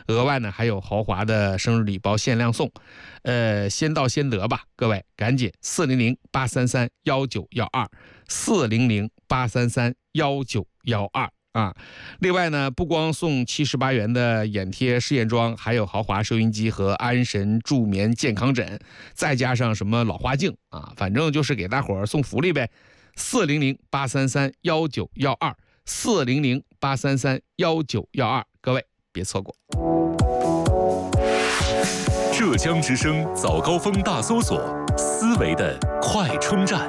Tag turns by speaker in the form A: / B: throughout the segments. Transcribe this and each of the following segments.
A: 额外呢还有豪华的生日礼包限量送，先到先得吧，各位赶紧400-833-1912，400-833-1912啊。另外呢，不光送78元的眼贴试验装，还有豪华收音机和安神助眠健康枕，再加上什么老花镜啊，反正就是给大伙儿送福利呗。400-833-1912，400-833-1912，各位别错过。
B: 浙江之声早高峰大搜索，思维的快充站。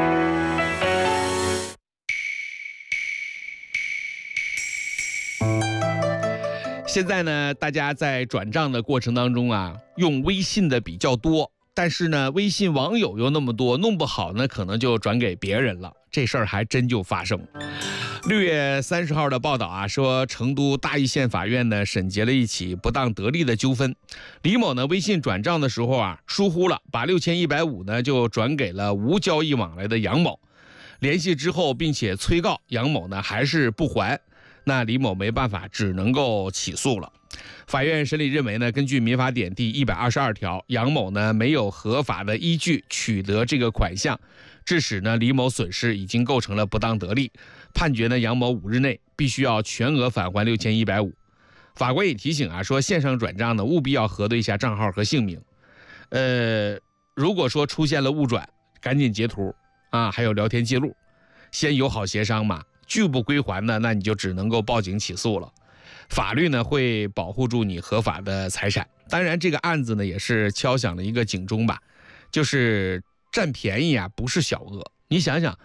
A: 现在呢，大家在转账的过程当中啊，用微信的比较多，但是呢，微信网友又那么多，弄不好呢，可能就转给别人了。这事儿还真就发生。6月30号的报道啊，说成都大邑县法院呢审结了一起不当得利的纠纷。李某呢微信转账的时候啊疏忽了，把6150呢就转给了无交易往来的杨某。联系之后，并且催告杨某呢还是不还。那李某没办法，只能够起诉了。法院审理认为呢，根据民法典第122条，杨某呢没有合法的依据取得这个款项，致使呢李某损失已经构成了不当得利，判决呢杨某5日内必须要全额返还6150。法官也提醒啊，说线上转账呢务必要核对一下账号和姓名。如果说出现了误转，赶紧截图啊，还有聊天记录，先友好协商嘛。拒不归还呢，那你就只能够报警起诉了。法律呢会保护住你合法的财产。当然，这个案子呢也是敲响了一个警钟吧，就是占便宜啊不是小恶。你想想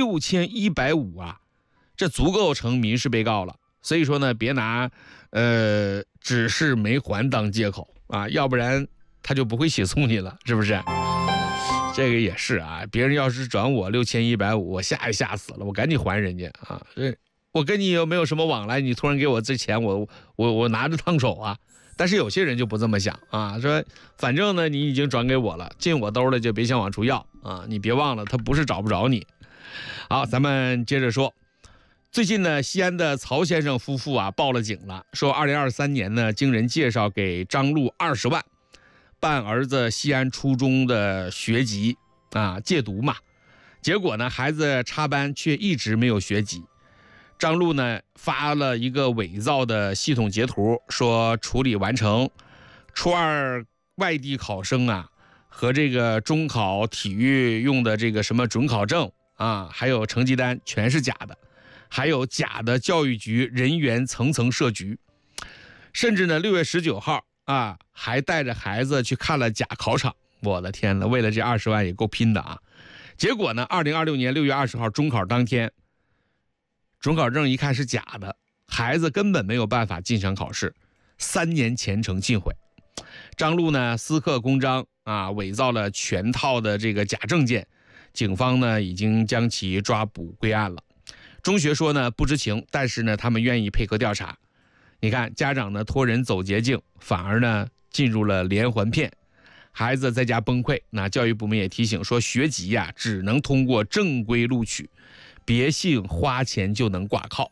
A: ，6150啊，这足够成民事被告了。所以说呢，别拿只是没还当借口啊，要不然他就不会起诉你了，是不是？这个也是啊，别人要是转我6150，我吓死了，我赶紧还人家啊！我跟你有没有什么往来？你突然给我这钱，我拿着烫手啊！但是有些人就不这么想啊，说反正呢你已经转给我了，进我兜了就别想往出要啊！你别忘了，他不是找不着你。好，咱们接着说，最近呢，西安的曹先生夫妇啊报了警了，说2023年呢，经人介绍给张璐20万。办儿子西安初中的学籍啊，戒毒嘛，结果呢，孩子插班却一直没有学籍。张璐呢发了一个伪造的系统截图，说处理完成，初二外地考生啊和这个中考体育用的这个什么准考证啊，还有成绩单全是假的，还有假的教育局人员层层设局，甚至呢6月19号。啊，还带着孩子去看了假考场，我的天哪！为了这20万也够拼的啊！结果呢，2026年6月20号中考当天，准考证一看是假的，孩子根本没有办法进省考试，3年前程尽毁。张璐呢私刻公章啊，伪造了全套的这个假证件，警方呢已经将其抓捕归案了。中学说呢不知情，但是呢他们愿意配合调查。你看，家长呢托人走捷径，反而呢进入了连环骗，孩子在家崩溃。那教育部门也提醒说，学籍呀只能通过正规录取，别信花钱就能挂靠。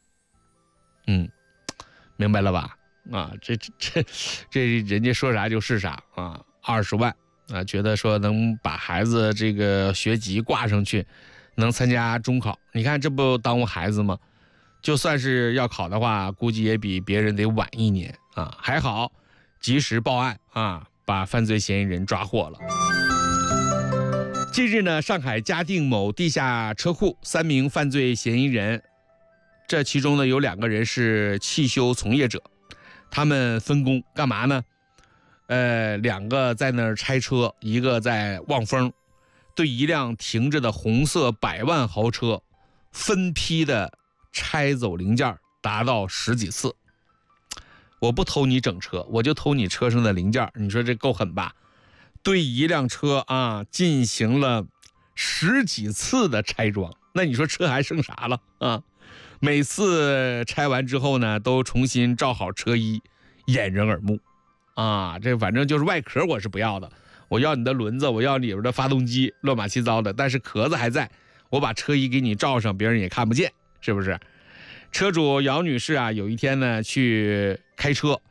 A: 明白了吧？啊，这人家说啥就是啥啊，20万啊，觉得说能把孩子这个学籍挂上去，能参加中考，你看这不耽误孩子吗？就算是要考的话，估计也比别人得晚1年啊！还好，及时报案啊，把犯罪嫌疑人抓获了。近日呢，上海嘉定某地下车库3名犯罪嫌疑人，这其中呢有2个人是汽修从业者，他们分工干嘛呢？2个在那儿拆车，一个在望风，对一辆停着的红色100万豪车分批的拆走零件达到10几次。我不偷你整车，我就偷你车上的零件，你说这够狠吧？对一辆车啊进行了10几次的拆装，那你说车还剩啥了啊？每次拆完之后呢，都重新罩好车衣，掩人耳目啊！这反正就是外壳我是不要的，我要你的轮子，我要里边的发动机，乱码七糟的，但是壳子还在，我把车衣给你罩上，别人也看不见。是不是？车主姚女士啊，有一天呢去开车，